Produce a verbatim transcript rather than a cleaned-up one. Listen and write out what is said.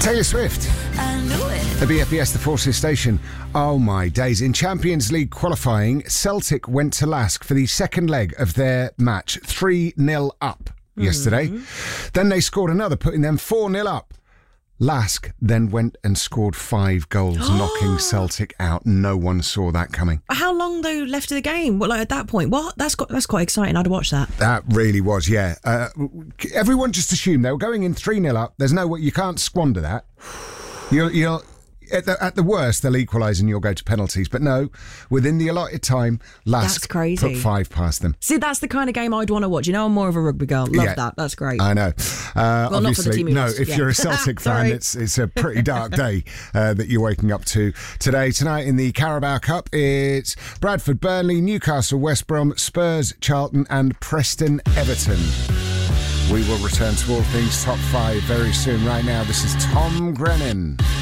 Taylor Swift. I knew it. The B F B S, the Forces Station. Oh my days. In Champions League qualifying, Celtic went to Lask for the second leg of their match, three nil up yesterday. Mm-hmm. Then they scored another, putting them four nil up. Lask then went and scored five goals, knocking Celtic out. No one saw that coming. How long, though, left of the game? Well, like, at that point, what? That's got, that's quite exciting. I'd watch that. That really was, yeah. Uh, everyone just assumed they were going in three nil up. There's no way, you can't squander that. You'll, you'll, at, the, at the worst, they'll equalise and you'll go to penalties. But no, within the allotted time, Lask put five past them. See, that's the kind of game I'd want to watch. You know, I'm more of a rugby girl. Love yeah, that. That's great. I know. Uh, well, obviously, not for the team no, lost, if yeah. you're a Celtic fan, it's it's a pretty dark day uh, that you're waking up to today. Tonight in the Carabao Cup, it's Bradford, Burnley, Newcastle, West Brom, Spurs, Charlton and Preston, Everton. We will return to all things top five very soon. Right now, this is Tom Grennan.